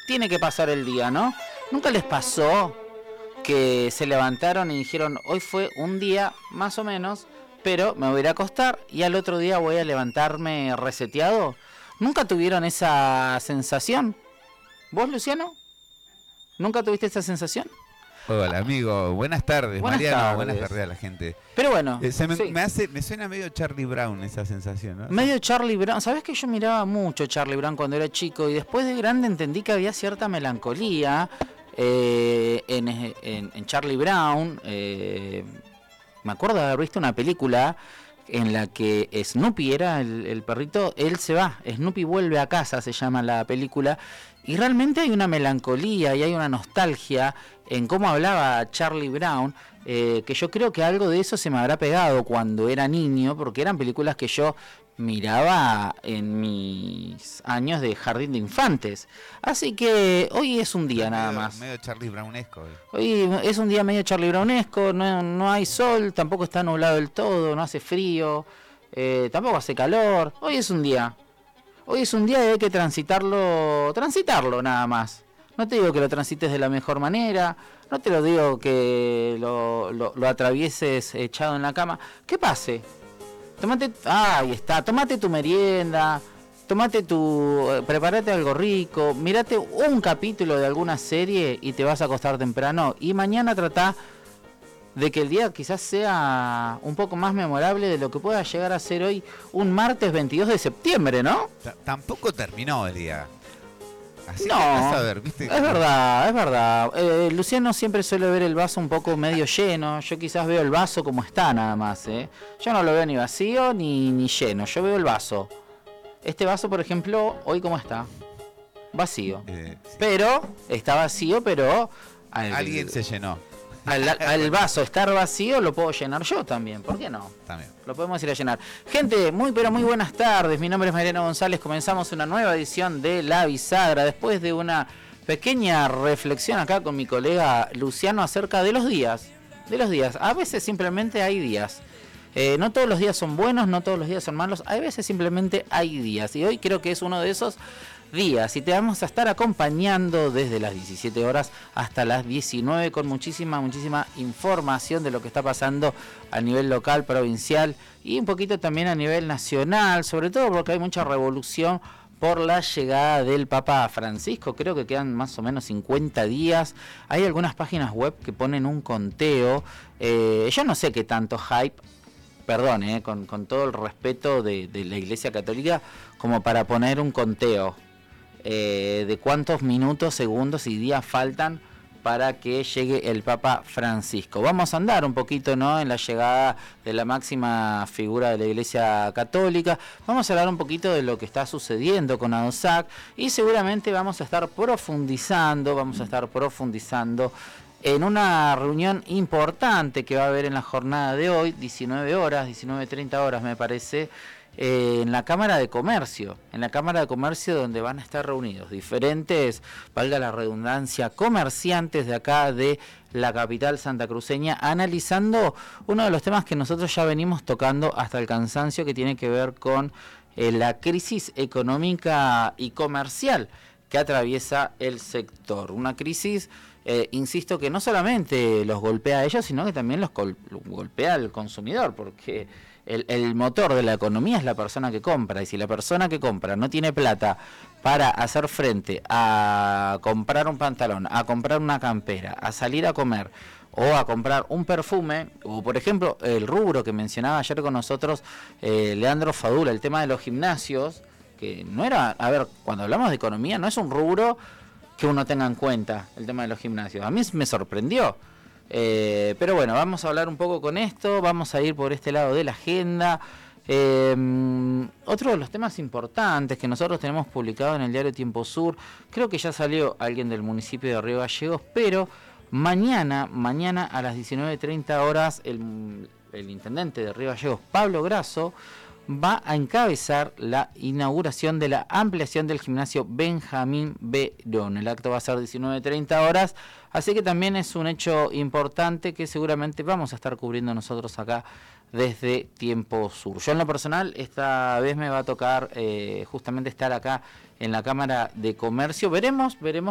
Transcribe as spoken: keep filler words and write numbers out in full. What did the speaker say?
tiene que pasar el día, ¿no? ¿Nunca les pasó que se levantaron y dijeron, hoy fue un día más o menos, pero me voy a ir a acostar y al otro día voy a levantarme reseteado? ¿Nunca tuvieron esa sensación? ¿Vos, Luciano? ¿Nunca tuviste esa sensación? Hola, amigo. Buenas tardes, buenas Mariano. Tardes. Buenas tardes a la gente. Pero bueno, eh, se me, sí. me hace, me suena medio Charlie Brown esa sensación, ¿no? Medio Charlie Brown. ¿Sabés que yo miraba mucho Charlie Brown cuando era chico y después de grande entendí que había cierta melancolía eh, en, en, en Charlie Brown? Eh, me acuerdo de haber visto una película en la que Snoopy era el, el perrito, él se va, Snoopy vuelve a casa, se llama la película, y realmente hay una melancolía y hay una nostalgia en cómo hablaba Charlie Brown, eh, que yo creo que algo de eso se me habrá pegado cuando era niño, porque eran películas que yo miraba en mis años de jardín de infantes. Así que hoy es un día nada medio, más. Medio Charlie Brownesco. Eh. Hoy es un día medio Charlie Brownesco, no, no hay sol, tampoco está nublado del todo, no hace frío, eh, tampoco hace calor. Hoy es un día. Hoy es un día y hay que transitarlo, transitarlo nada más. No te digo que lo transites de la mejor manera, no te lo digo que lo, lo, lo atravieses echado en la cama. ¿Qué pase? Tomate, ah, ahí está, tomate tu merienda, tomate tu, eh, prepárate algo rico, mirate un capítulo de alguna serie y te vas a acostar temprano. Y mañana tratá de que el día quizás sea un poco más memorable de lo que pueda llegar a ser hoy, un martes veintidós de septiembre, ¿no? T- tampoco terminó el día. Así no, que vas a ver, ¿viste? Es verdad, es verdad. Eh, Luciano siempre suele ver el vaso un poco medio lleno. Yo quizás veo el vaso como está nada más, ¿eh? Yo no lo veo ni vacío ni, ni lleno. Yo veo el vaso. Este vaso, por ejemplo, hoy ¿cómo está? Vacío. Eh, sí. Pero, está vacío, pero... Al, Alguien se llenó. Al, al vaso estar vacío lo puedo llenar yo también. ¿Por qué no? También. Lo podemos ir a llenar. Gente, muy pero muy buenas tardes. Mi nombre es Mariano González. Comenzamos una nueva edición de La Bisagra. Después de una pequeña reflexión acá con mi colega Luciano acerca de los días. De los días. A veces simplemente hay días. Eh, no todos los días son buenos, no todos los días son malos. A veces simplemente hay días. Y hoy creo que es uno de esos días y te vamos a estar acompañando desde las diecisiete horas hasta las diecinueve con muchísima, muchísima información de lo que está pasando a nivel local, provincial y un poquito también a nivel nacional, sobre todo porque hay mucha revolución por la llegada del Papa Francisco. Creo que quedan más o menos cincuenta días. Hay algunas páginas web que ponen un conteo. Eh, yo no sé qué tanto hype, perdón, eh, con, con todo el respeto de, de la Iglesia Católica, como para poner un conteo. Eh, de cuántos minutos, segundos y días faltan para que llegue el Papa Francisco. Vamos a andar un poquito, ¿no?, en la llegada de la máxima figura de la Iglesia Católica. Vamos a hablar un poquito de lo que está sucediendo con ADOSAC y seguramente vamos a estar profundizando, vamos a estar profundizando en una reunión importante que va a haber en la jornada de hoy, diecinueve horas, diecinueve treinta horas me parece, Eh, en la Cámara de Comercio, en la Cámara de Comercio donde van a estar reunidos diferentes, valga la redundancia, comerciantes de acá de la capital santacruceña, analizando uno de los temas que nosotros ya venimos tocando hasta el cansancio, que tiene que ver con eh, la crisis económica y comercial que atraviesa el sector. Una crisis, eh, insisto, que no solamente los golpea a ellos, sino que también los gol- golpea al consumidor, porque El, el motor de la economía es la persona que compra, y si la persona que compra no tiene plata para hacer frente a comprar un pantalón, a comprar una campera, a salir a comer o a comprar un perfume, o por ejemplo el rubro que mencionaba ayer con nosotros eh, Leandro Fadula, el tema de los gimnasios, que no era, a ver, cuando hablamos de economía no es un rubro que uno tenga en cuenta, el tema de los gimnasios. A mí me sorprendió. Eh, pero bueno, vamos a hablar un poco con esto, vamos a ir por este lado de la agenda. Eh, otro de los temas importantes que nosotros tenemos publicado en el diario Tiempo Sur, creo que ya salió alguien del municipio de Río Gallegos, pero mañana, mañana a las diecinueve treinta horas, el, el intendente de Río Gallegos, Pablo Grasso, va a encabezar la inauguración de la ampliación del gimnasio Benjamín Verón. El acto va a ser diecinueve treinta horas, así que también es un hecho importante que seguramente vamos a estar cubriendo nosotros acá desde Tiempo Sur. Yo en lo personal esta vez me va a tocar eh, justamente estar acá en la Cámara de Comercio. Veremos, veremos